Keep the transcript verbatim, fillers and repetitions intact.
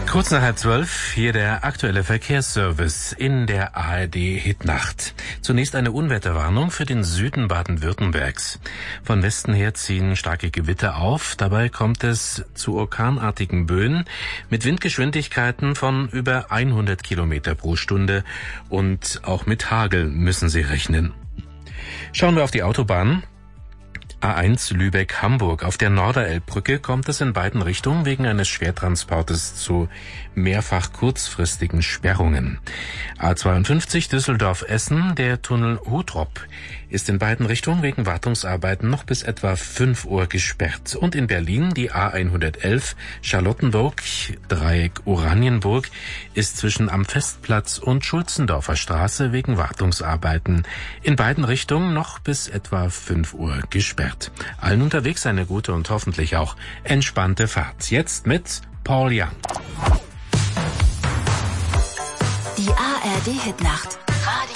Kurz nach halb zwölf, hier der aktuelle Verkehrsservice in der A R D-Hitnacht. Zunächst eine Unwetterwarnung für den Süden Baden-Württembergs. Von Westen her ziehen starke Gewitter auf. Dabei kommt es zu orkanartigen Böen mit Windgeschwindigkeiten von über hundert Kilometer pro Stunde. Und auch mit Hagel müssen Sie rechnen. Schauen wir auf die Autobahn. A eins Lübeck-Hamburg. Auf der Norderelbbrücke kommt es in beiden Richtungen wegen eines Schwertransportes zu mehrfach kurzfristigen Sperrungen. A zweiundfünfzig Düsseldorf-Essen, der Tunnel Hutrop, ist in beiden Richtungen wegen Wartungsarbeiten noch bis etwa fünf Uhr gesperrt. Und in Berlin die A hundertelf Charlottenburg, Dreieck Oranienburg, ist zwischen am Festplatz und Schulzendorfer Straße wegen Wartungsarbeiten in beiden Richtungen noch bis etwa fünf Uhr gesperrt. Allen unterwegs eine gute und hoffentlich auch entspannte Fahrt. Jetzt mit Paul Young. Die A R D-Hitnacht.